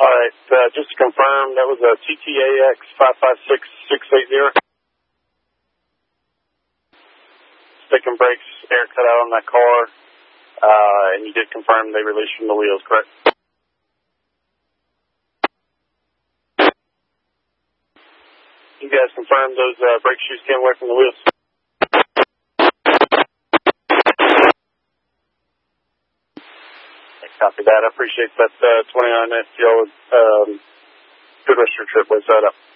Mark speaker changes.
Speaker 1: All right, just to confirm, that was a TTAX 556680. Stick and brakes, air cut out on that car, and you did confirm they released from the wheels, correct? You guys confirmed those brake shoes came away from the wheels? Copy that. I appreciate that 29 FTO. Good rest of your trip. Let's set up.